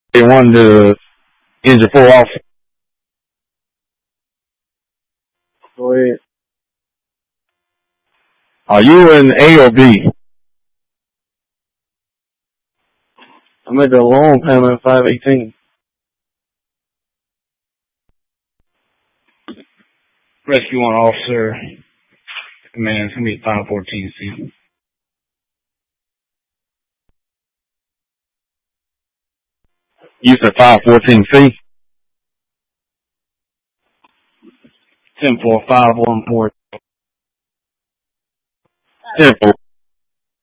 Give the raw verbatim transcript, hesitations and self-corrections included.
They wanted to engine four officer. Go ahead. Are you in A or B? I made a loan payment at five eighteen. Rescue one officer. Command, it's gonna be five fourteen C. You said five fourteen C? ten four five one four. ten four.